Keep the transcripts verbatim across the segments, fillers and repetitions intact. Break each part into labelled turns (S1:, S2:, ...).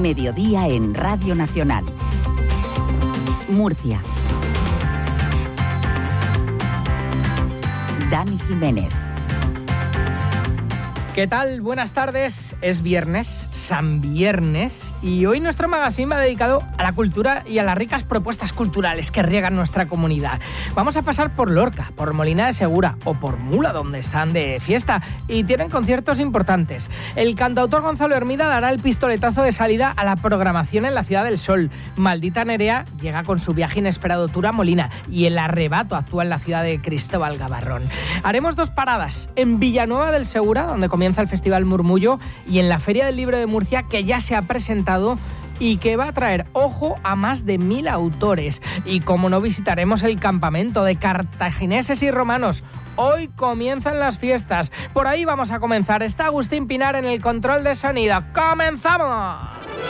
S1: Mediodía en Radio Nacional. Murcia. Dani Jiménez.
S2: ¿Qué tal? Buenas tardes. Es viernes, San Viernes, y hoy nuestro magazine va dedicado a la cultura y a las ricas propuestas culturales que riegan nuestra comunidad. Vamos a pasar por Lorca, por Molina de Segura o por Mula, donde están de fiesta y tienen conciertos importantes. El cantautor Gonzalo Hermida dará el pistoletazo de salida a la programación en la Ciudad del Sol. Maldita Nerea llega con su viaje inesperado tour a Molina y El Arrebato actúa en la ciudad de Cristóbal Gavarrón. Haremos dos paradas, en Villanueva del Segura, donde comienza el Festival Murmullo, y en la Feria del Libro de Murcia, que ya se ha presentado y que va a traer, ojo, a más de mil autores. Y como no, visitaremos el campamento de cartagineses y romanos. Hoy comienzan las fiestas. Por ahí vamos a comenzar. Está Agustín Pinar en el control de sonido. ¡Comenzamos!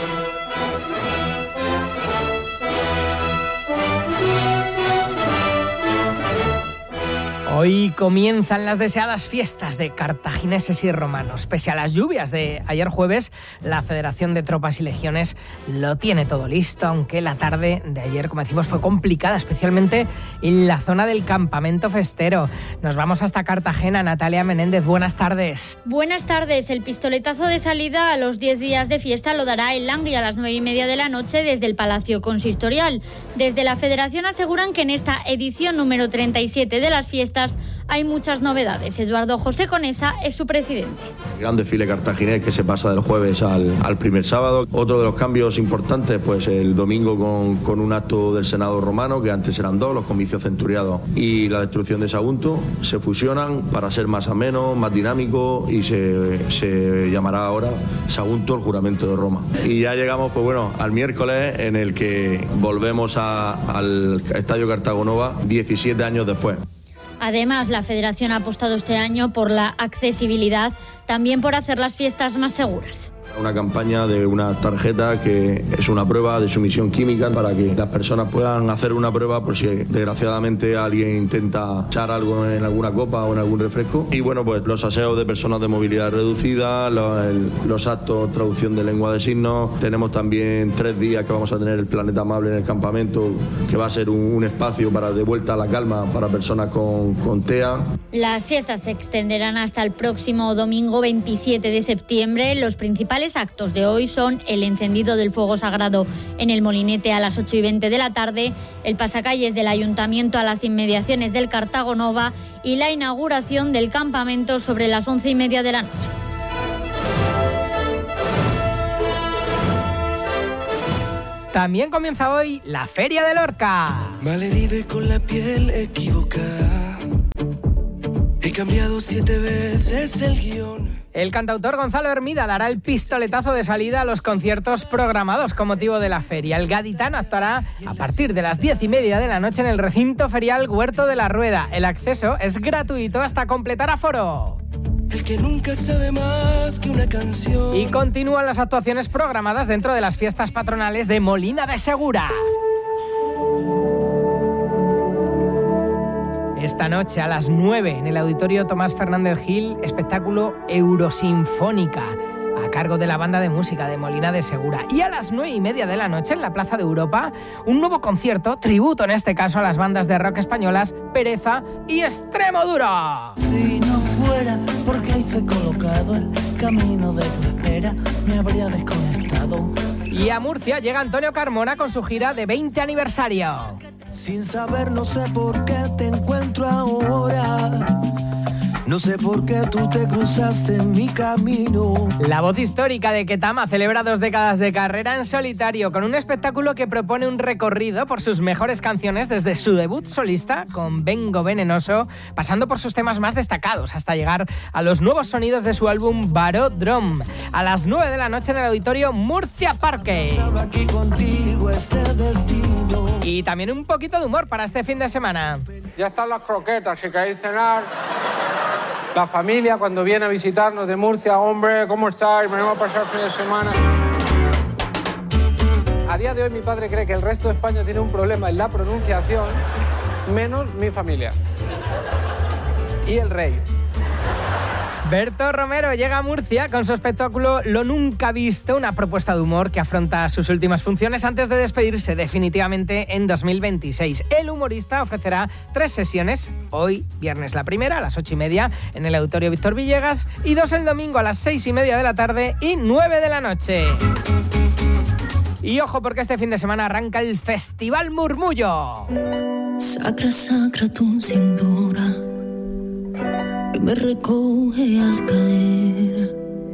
S2: Hoy comienzan las deseadas fiestas de cartagineses y romanos. Pese a las lluvias de ayer jueves, la Federación de Tropas y Legiones lo tiene todo listo, aunque la tarde de ayer, como decimos, fue complicada, especialmente en la zona del campamento festero. Nos vamos hasta Cartagena. Natalia Menéndez, buenas tardes.
S3: Buenas tardes. El pistoletazo de salida a los diez días de fiesta lo dará el Langri a las nueve y media de la noche desde el Palacio Consistorial. Desde la Federación aseguran que en esta edición número treinta y siete de las fiestas hay muchas novedades. Eduardo José Conesa es su presidente.
S4: Gran desfile cartaginés que se pasa del jueves al, al primer sábado. Otro de los cambios importantes, pues el domingo con, con un acto del Senado romano, que antes eran dos, los comicios centuriados y la destrucción de Sagunto, se fusionan para ser más ameno, más dinámico, y se, se llamará ahora Sagunto, el juramento de Roma. Y ya llegamos, pues bueno, al miércoles, en el que volvemos a, al Estadio Cartago Nova diecisiete años después.
S3: Además, la Federación ha apostado este año por la accesibilidad, también por hacer las fiestas más seguras.
S4: Una campaña de una tarjeta que es una prueba de sumisión química para que las personas puedan hacer una prueba por si desgraciadamente alguien intenta echar algo en alguna copa o en algún refresco. Y bueno, pues los aseos de personas de movilidad reducida, los, el, los actos, traducción de lengua de signos. Tenemos también tres días que vamos a tener el Planeta Amable en el campamento, que va a ser un, un espacio para de vuelta a la calma para personas con, con T E A.
S3: Las fiestas se extenderán hasta el próximo domingo veintisiete de septiembre. Los principales actos de hoy son el encendido del fuego sagrado en el Molinete a las ocho y veinte de la tarde, el pasacalles del Ayuntamiento a las inmediaciones del Cartago Nova y la inauguración del campamento sobre las once y media de la noche.
S2: También comienza hoy la Feria de Lorca.
S5: Malherido y con la piel equivocada, he cambiado siete veces el guión.
S2: El cantautor Gonzalo Hermida dará el pistoletazo de salida a los conciertos programados con motivo de la feria. El gaditano actuará a partir de las diez y media de la noche en el recinto ferial Huerto de la Rueda. El acceso es gratuito hasta completar aforo.
S5: El que nunca sabe más que una canción.
S2: Y continúan las actuaciones programadas dentro de las fiestas patronales de Molina de Segura. Esta noche a las nueve en el Auditorio Tomás Fernández Gil, espectáculo Eurosinfónica a cargo de la banda de música de Molina de Segura. Y a las nueve y media de la noche en la Plaza de Europa, un nuevo concierto, tributo en este caso a las bandas de rock españolas Pereza y Extremoduro.
S6: Si no fuera porque hice colocado el camino de tu espera, me habría desconectado.
S2: Y a Murcia llega Antonio Carmona con su gira de veinte aniversario.
S5: Sin saber, no sé por qué te encuentro ahora. No sé por qué tú te cruzaste en mi camino.
S2: La voz histórica de Ketama celebra dos décadas de carrera en solitario con un espectáculo que propone un recorrido por sus mejores canciones desde su debut solista con Vengo Venenoso, pasando por sus temas más destacados hasta llegar a los nuevos sonidos de su álbum Barodrom. A las nueve de la noche en el Auditorio Murcia Parque.
S5: Aquí contigo este destino.
S2: Y también un poquito de humor para este fin de semana.
S7: Ya están las croquetas, si queréis cenar. La familia cuando viene a visitarnos de Murcia, hombre, ¿cómo estáis? Venimos a pasar el fin de semana. A día de hoy mi padre cree que el resto de España tiene un problema en la pronunciación, menos mi familia. Y el rey.
S2: Berto Romero llega a Murcia con su espectáculo Lo Nunca Visto, una propuesta de humor que afronta sus últimas funciones antes de despedirse definitivamente en dos mil veintiséis. El humorista ofrecerá tres sesiones, hoy viernes la primera a las ocho y media en el Auditorio Víctor Villegas y dos el domingo a las seis y media de la tarde y nueve de la noche. Y ojo porque este fin de semana arranca el Festival Murmullo.
S8: Sacra, sacra tu cintura, que me recoge al caer.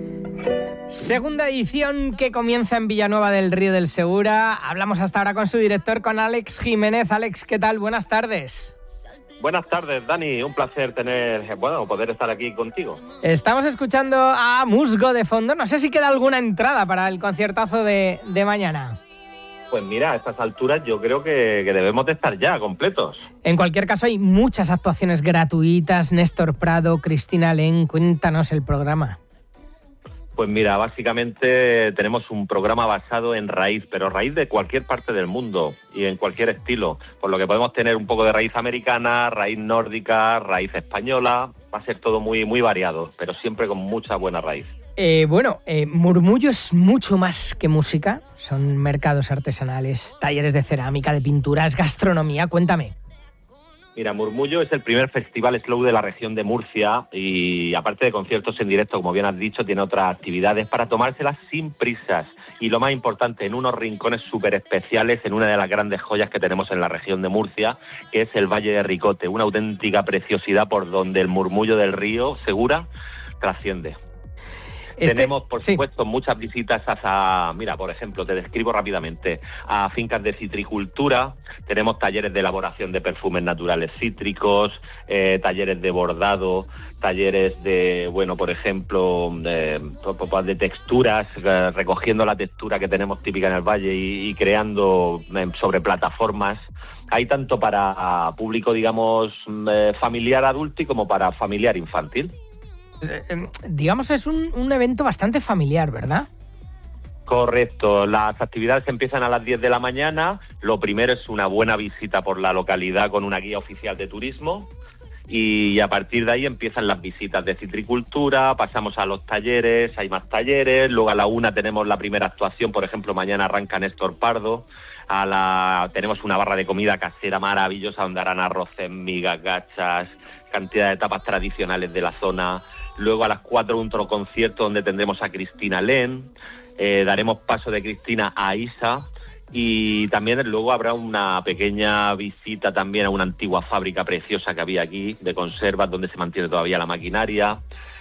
S2: Segunda edición que comienza en Villanueva del Río del Segura. Hablamos hasta ahora con su director, con Alex Jiménez. Alex, ¿qué tal? Buenas tardes.
S9: Buenas tardes, Dani. Un placer tener, bueno, poder estar aquí contigo.
S2: Estamos escuchando a Musgo de fondo. No sé si queda alguna entrada para el conciertazo de, de mañana.
S9: Pues mira, a estas alturas yo creo que, que debemos de estar ya completos.
S2: En cualquier caso, hay muchas actuaciones gratuitas. Néstor Prado, Cristina Len, cuéntanos el programa.
S9: Pues mira, básicamente tenemos un programa basado en raíz, pero raíz de cualquier parte del mundo y en cualquier estilo, por lo que podemos tener un poco de raíz americana, raíz nórdica, raíz española, va a ser todo muy, muy variado, pero siempre con mucha buena raíz.
S2: Eh, bueno, eh, Murmullo es mucho más que música, son mercados artesanales, talleres de cerámica, de pinturas, gastronomía, cuéntame.
S9: Mira, Murmullo es el primer festival slow de la región de Murcia y aparte de conciertos en directo, como bien has dicho, tiene otras actividades para tomárselas sin prisas y lo más importante, en unos rincones súper especiales en una de las grandes joyas que tenemos en la región de Murcia, que es el Valle de Ricote, una auténtica preciosidad por donde el murmullo del río Segura trasciende. Este, Tenemos, por sí. supuesto, muchas visitas a, mira, por ejemplo, te describo rápidamente, a fincas de citricultura, tenemos talleres de elaboración de perfumes naturales cítricos, eh, talleres de bordado, talleres de, bueno, por ejemplo, de, de texturas, eh, recogiendo la textura que tenemos típica en el valle y, y creando eh, sobre plataformas. Hay tanto para público, digamos, eh, familiar adulto y como para familiar infantil.
S2: Eh, digamos, es un, un evento bastante familiar, ¿verdad?
S9: Correcto. Las actividades empiezan a las diez de la mañana. Lo primero es una buena visita por la localidad con una guía oficial de turismo. Y a partir de ahí empiezan las visitas de citricultura, pasamos a los talleres, hay más talleres. Luego a la una tenemos la primera actuación, por ejemplo, mañana arranca Néstor Pardo. A la tenemos una barra de comida casera maravillosa donde harán arroces, migas, gachas, cantidad de tapas tradicionales de la zona. Luego a las cuatro otro concierto donde tendremos a Cristina Len, eh, daremos paso de Cristina a Isa y también luego habrá una pequeña visita también a una antigua fábrica preciosa que había aquí de conservas donde se mantiene todavía la maquinaria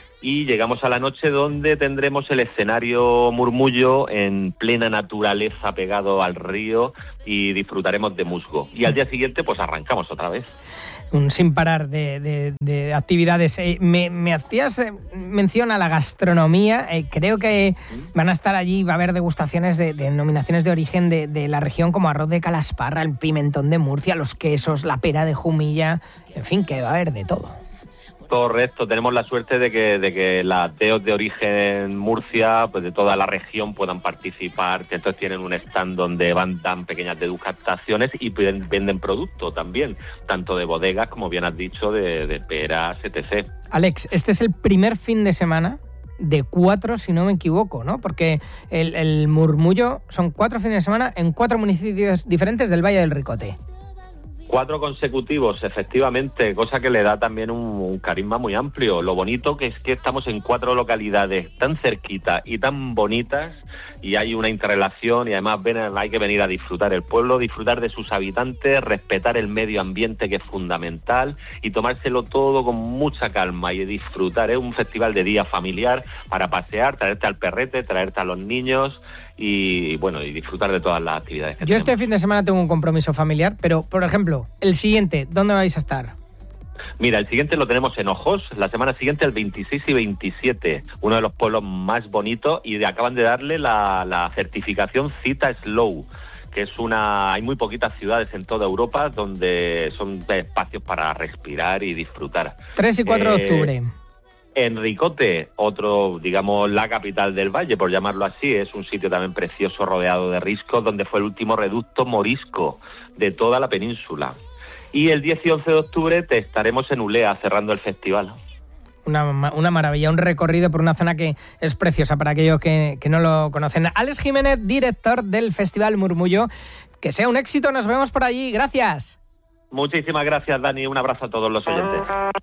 S9: y llegamos a la noche donde tendremos el escenario Murmullo en plena naturaleza pegado al río y disfrutaremos de musgo y al día siguiente pues arrancamos otra vez.
S2: Un sin parar de, de, de actividades. Eh, me, me hacías eh, mención a la gastronomía. Eh, creo que van a estar allí, va a haber degustaciones de, de denominaciones de origen de, de la región como arroz de Calasparra, el pimentón de Murcia, los quesos, la pera de Jumilla. En fin, que va a haber de todo.
S9: Correcto, tenemos la suerte de que, de que las teos de origen Murcia, pues de toda la región puedan participar, que entonces tienen un stand donde van dan pequeñas degustaciones y venden producto también, tanto de bodegas como bien has dicho, de, de peras, etcétera.
S2: Alex, este es el primer fin de semana de cuatro, si no me equivoco, ¿no? Porque el, el Murmullo son cuatro fines de semana en cuatro municipios diferentes del Valle del Ricote.
S9: Cuatro consecutivos, efectivamente, cosa que le da también un, un carisma muy amplio. Lo bonito que es que estamos en cuatro localidades tan cerquitas y tan bonitas y hay una interrelación y además ven, hay que venir a disfrutar el pueblo, disfrutar de sus habitantes, respetar el medio ambiente que es fundamental y tomárselo todo con mucha calma y disfrutar. Es un festival de día familiar para pasear, traerte al perrete, traerte a los niños y bueno, y disfrutar de todas las actividades que
S2: Yo
S9: tenemos.
S2: Este fin de semana tengo un compromiso familiar, pero por ejemplo, el siguiente, ¿dónde vais a estar?
S9: Mira, el siguiente lo tenemos en Ojos, la semana siguiente el veintiséis y veintisiete, uno de los pueblos más bonitos y de, acaban de darle la, la certificación Cita Slow, que es una, hay muy poquitas ciudades en toda Europa donde son espacios para respirar y disfrutar.
S2: tres y cuatro
S9: eh,
S2: de octubre.
S9: En Ricote, otro, digamos, la capital del valle, por llamarlo así, es un sitio también precioso rodeado de riscos, donde fue el último reducto morisco de toda la península. Y el diez y once de octubre te estaremos en Ulea cerrando el festival.
S2: Una, una maravilla, un recorrido por una zona que es preciosa para aquellos que, que no lo conocen. Alex Jiménez, director del Festival Murmullo. Que sea un éxito, nos vemos por allí. Gracias.
S9: Muchísimas gracias, Dani. Un abrazo a todos los oyentes.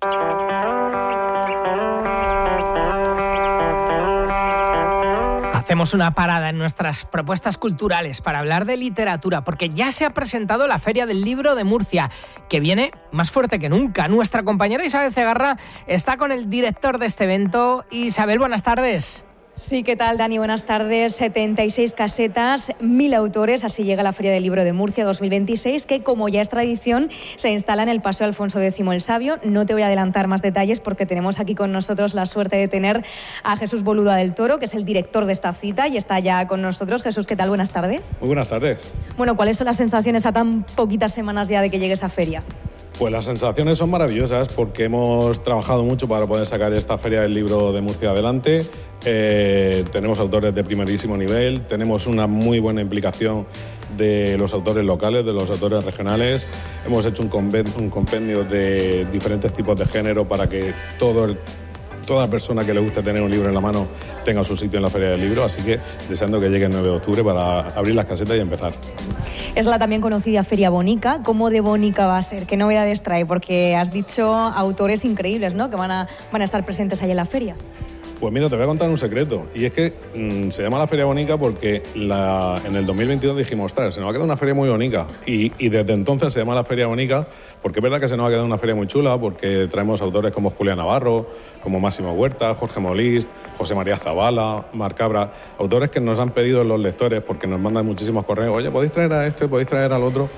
S2: Hacemos una parada en nuestras propuestas culturales para hablar de literatura, porque ya se ha presentado la Feria del Libro de Murcia, que viene más fuerte que nunca. Nuestra compañera Isabel Cegarra está con el director de este evento. Isabel, buenas tardes.
S10: Sí, ¿qué tal, Dani? Buenas tardes. setenta y seis casetas, mil autores, así llega la Feria del Libro de Murcia dos mil veintiséis, que, como ya es tradición, se instala en el Paseo Alfonso X el Sabio. No te voy a adelantar más detalles porque tenemos aquí con nosotros la suerte de tener a Jesús Boluda del Toro, que es el director de esta cita y está ya con nosotros. Jesús, ¿qué tal? Buenas tardes.
S11: Muy buenas tardes.
S10: Bueno, ¿cuáles son las sensaciones a tan poquitas semanas ya de que llegue esa feria?
S11: Pues las sensaciones son maravillosas porque hemos trabajado mucho para poder sacar esta Feria del Libro de Murcia adelante. Eh, tenemos autores de primerísimo nivel, tenemos una muy buena implicación de los autores locales, de los autores regionales. Hemos hecho un compendio, un compendio de diferentes tipos de género para que todo el, toda persona que le guste tener un libro en la mano tenga su sitio en la Feria del Libro, así que deseando que llegue el nueve de octubre para abrir las casetas y empezar.
S10: Es la también conocida Feria Bonica. ¿Cómo de Bonica va a ser? ¿Qué novedades trae? Porque has dicho autores increíbles, ¿no?, que van a, van a estar presentes ahí en la feria.
S11: Pues mira, te voy a contar un secreto, y es que mmm, se llama la Feria Bonica porque la, en el dos mil veintidós dijimos, ostras, se nos va a quedar una feria muy bonita, y, y desde entonces se llama la Feria Bonica porque es verdad que se nos va a quedar una feria muy chula, porque traemos autores como Julián Navarro, como Máximo Huerta, Jorge Molist, José María Zavala, Marc Cabra, autores que nos han pedido los lectores porque nos mandan muchísimos correos, oye, ¿podéis traer a este, podéis traer al otro?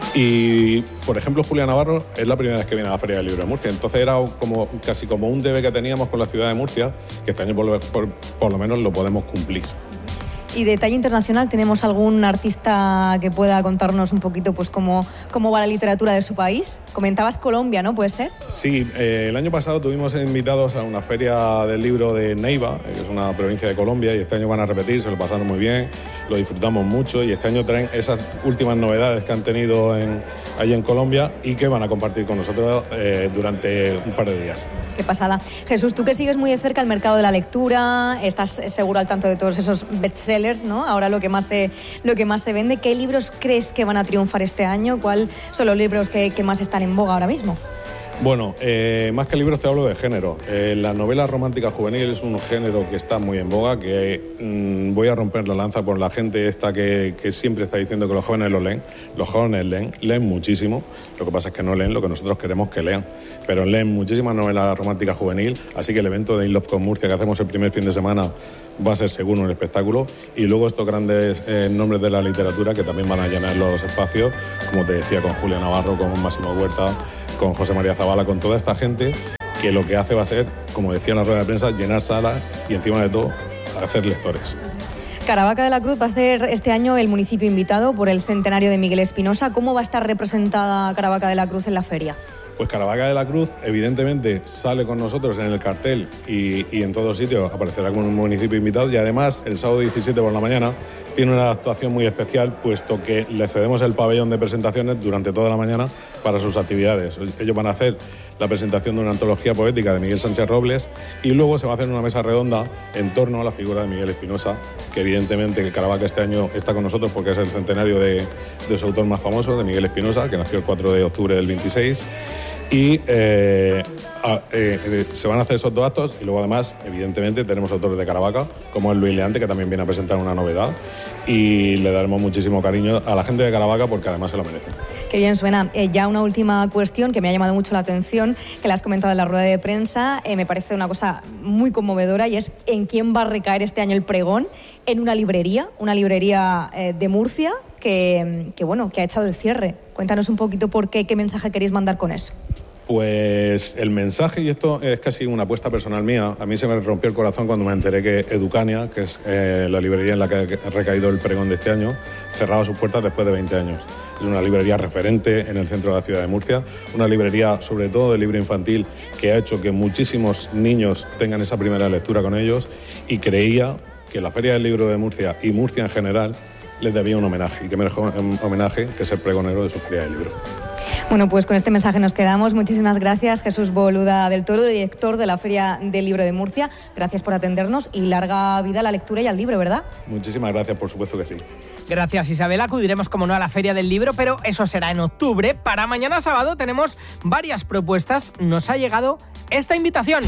S11: Y, por ejemplo, Julián Navarro es la primera vez que viene a la Feria del Libro de Murcia, entonces era como, casi como un debe que teníamos con la ciudad de Murcia, que este año por, por, por lo menos lo podemos cumplir.
S10: Y de talla internacional, ¿tenemos algún artista que pueda contarnos un poquito pues cómo, cómo va la literatura de su país? Comentabas Colombia, ¿no? ¿Puede ser?
S11: Sí, eh, el año pasado tuvimos invitados a una feria del libro de Neiva, que es una provincia de Colombia, y este año van a repetir, se lo pasaron muy bien, lo disfrutamos mucho, y este año traen esas últimas novedades que han tenido en, allí en Colombia y que van a compartir con nosotros eh, durante un par de días.
S10: Qué pasada. Jesús, tú que sigues muy de cerca el mercado de la lectura, estás seguro al tanto de todos esos bestsellers, ¿no? Ahora lo que más se, lo que más se vende. ¿Qué libros crees que van a triunfar este año? ¿Cuáles son los libros que, que más están en boga ahora mismo?
S11: Bueno, eh, más que libros te hablo de género. Eh, la novela romántica juvenil es un género que está muy en boga, que mmm, voy a romper la lanza por la gente esta que, que siempre está diciendo que los jóvenes lo leen. Los jóvenes leen, leen muchísimo. Lo que pasa es que no leen lo que nosotros queremos que lean. Pero leen muchísimas novelas románticas juvenil, así que el evento de In Love con Murcia que hacemos el primer fin de semana va a ser seguro un espectáculo. Y luego estos grandes eh, nombres de la literatura que también van a llenar los espacios, como te decía, con Julián Navarro, con Máximo Huerta, con José María Zavala, con toda esta gente que lo que hace va a ser, como decía en la rueda de prensa, llenar salas y encima de todo hacer lectores.
S10: Caravaca de la Cruz va a ser este año el municipio invitado por el centenario de Miguel Espinosa. ¿Cómo va a estar representada Caravaca de la Cruz en la feria?
S11: Pues Caravaca de la Cruz evidentemente sale con nosotros en el cartel y, y en todos sitios aparecerá como un municipio invitado, y además el sábado diecisiete por la mañana tiene una actuación muy especial, puesto que le cedemos el pabellón de presentaciones durante toda la mañana para sus actividades. Ellos van a hacer la presentación de una antología poética de Miguel Sánchez Robles y luego se va a hacer una mesa redonda en torno a la figura de Miguel Espinosa, que evidentemente Caravaca este año está con nosotros porque es el centenario de, de su autor más famoso, de Miguel Espinosa, que nació el cuatro de octubre del veintiséis. Y eh, a, eh, se van a hacer esos dos actos y luego además, evidentemente, tenemos autores de Caravaca, como el Luis Leante, que también viene a presentar una novedad, y le daremos muchísimo cariño a la gente de Caravaca porque además se lo merece.
S10: Qué bien suena. Eh, ya una última cuestión que me ha llamado mucho la atención, que la has comentado en la rueda de prensa, eh, me parece una cosa muy conmovedora, y es en quién va a recaer este año el pregón, en una librería, una librería eh, de Murcia, que, que, bueno, que ha echado el cierre. Cuéntanos un poquito por qué, qué mensaje queréis mandar con eso.
S11: Pues el mensaje, y esto es casi una apuesta personal mía, a mí se me rompió el corazón cuando me enteré que Educania, que es eh, la librería en la que ha recaído el pregón de este año, cerraba sus puertas después de veinte años. Es una librería referente en el centro de la ciudad de Murcia, una librería sobre todo de libro infantil que ha hecho que muchísimos niños tengan esa primera lectura con ellos, y creía que la Feria del Libro de Murcia y Murcia en general les debía un homenaje, y qué mejor homenaje que ser pregonero de su Feria del Libro.
S10: Bueno, pues con este mensaje nos quedamos. Muchísimas gracias, Jesús Boluda del Toro, director de la Feria del Libro de Murcia. Gracias por atendernos y larga vida a la lectura y al libro, ¿verdad?
S11: Muchísimas gracias, por supuesto que sí.
S2: Gracias, Isabel. Acudiremos, como no, a la Feria del Libro, pero eso será en octubre. Para mañana sábado tenemos varias propuestas. Nos ha llegado esta invitación.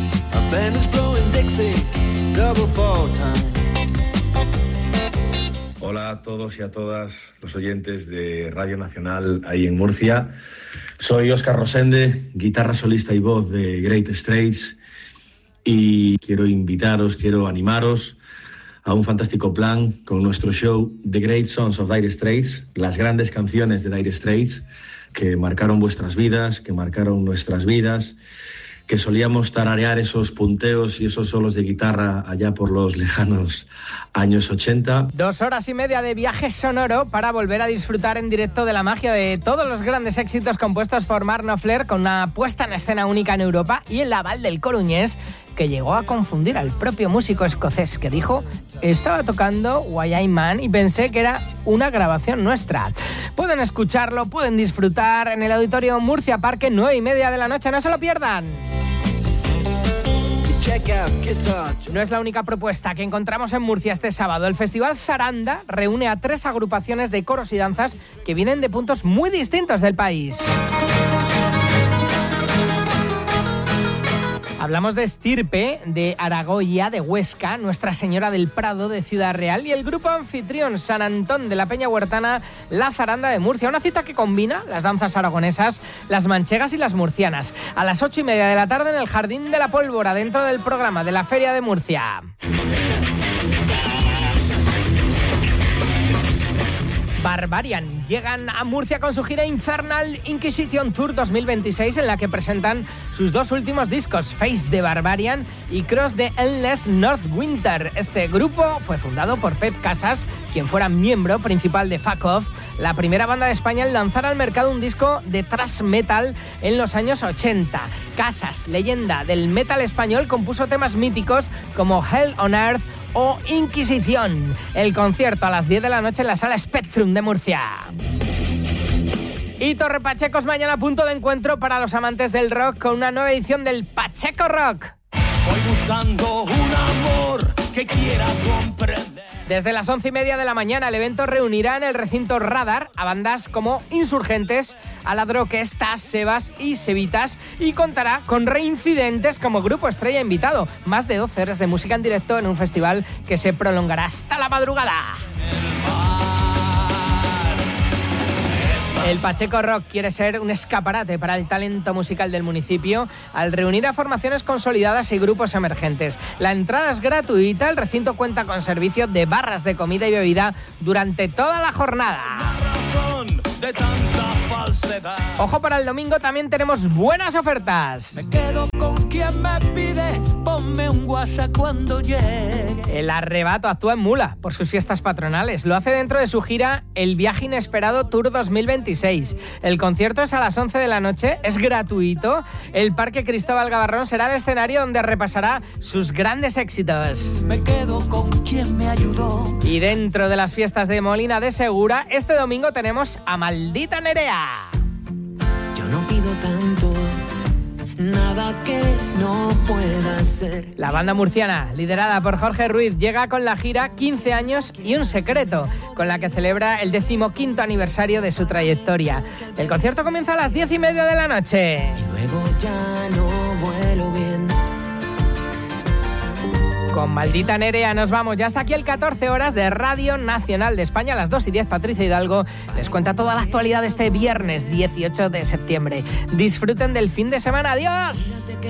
S12: Hola a todos y a todas los oyentes de Radio Nacional ahí en Murcia. Soy Óscar Rosende, guitarra solista y voz de Great Straits, y quiero invitaros, quiero animaros a un fantástico plan con nuestro show The Great Songs of Dire Straits, las grandes canciones de Dire Straits que marcaron vuestras vidas, que marcaron nuestras vidas, que solíamos tararear esos punteos y esos solos de guitarra allá por los lejanos años ochenta.
S2: Dos horas y media de viaje sonoro para volver a disfrutar en directo de la magia de todos los grandes éxitos compuestos por Mark Knopfler, con una puesta en escena única en Europa y el aval del coruñés, que llegó a confundir al propio músico escocés, que dijo: estaba tocando Why I'm Man y pensé que era una grabación nuestra. Pueden escucharlo, pueden disfrutar en el Auditorio Murcia Parque, nueve y media de la noche, no se lo pierdan. No es la única propuesta que encontramos en Murcia este sábado. El Festival Zaranda reúne a tres agrupaciones de coros y danzas que vienen de puntos muy distintos del país. Hablamos de Estirpe, de Aragoya, de Huesca, Nuestra Señora del Prado, de Ciudad Real, y el grupo anfitrión San Antón de la Peña Huertana, la Zaranda de Murcia. Una cita que combina las danzas aragonesas, las manchegas y las murcianas. A las ocho y media de la tarde en el Jardín de la Pólvora, dentro del programa de la Feria de Murcia. Barbarian llegan a Murcia con su gira Infernal Inquisition Tour dos mil veintiséis, en la que presentan sus dos últimos discos, Face the Barbarian y Cross the Endless North Winter. Este grupo fue fundado por Pep Casas, quien fuera miembro principal de Fuck Off, la primera banda de España en lanzar al mercado un disco de thrash metal en los años ochenta. Casas, leyenda del metal español, compuso temas míticos como Hell on Earth o Inquisición. El concierto a las diez de la noche en la Sala Spectrum de Murcia. Y Torre Pacheco es mañana punto de encuentro para los amantes del rock, con una nueva edición del Pacheco Rock.
S5: Voy buscando un amor que quiera comprender.
S2: Desde las once y media de la mañana, el evento reunirá en el recinto Radar a bandas como Insurgentes, Aladroquestas, Sebas y Sevitas, y contará con reincidentes como grupo estrella invitado. Más de doce horas de música en directo en un festival que se prolongará hasta la madrugada. El Pacheco Rock quiere ser un escaparate para el talento musical del municipio al reunir a formaciones consolidadas y grupos emergentes. La entrada es gratuita, el recinto cuenta con servicio de barras de comida y bebida durante toda la jornada. Ojo, para el domingo también tenemos buenas ofertas.
S6: Me quedo con quien me pide, ponme un WhatsApp cuando llegue.
S2: El Arrebato actúa en Mula por sus fiestas patronales. Lo hace dentro de su gira El Viaje Inesperado Tour dos mil veintiséis. El concierto es a las once de la noche, es gratuito. El Parque Cristóbal Gavarrón será el escenario donde repasará sus grandes éxitos.
S6: Me quedo con quien me ayudó.
S2: Y dentro de las fiestas de Molina de Segura, este domingo tenemos a Maldita Nerea.
S8: Yo no pido tanto, nada que no pueda ser.
S2: La banda murciana, liderada por Jorge Ruiz, llega con la gira quince años y un secreto, con la que celebra el decimoquinto aniversario de su trayectoria. El concierto comienza a las diez y media de la noche.
S8: Y luego ya no vuelo bien.
S2: Con Maldita Nerea nos vamos. Ya hasta aquí el catorce horas de Radio Nacional de España. A las dos y diez, Patricia Hidalgo les cuenta toda la actualidad de este viernes dieciocho de septiembre. Disfruten del fin de semana. ¡Adiós!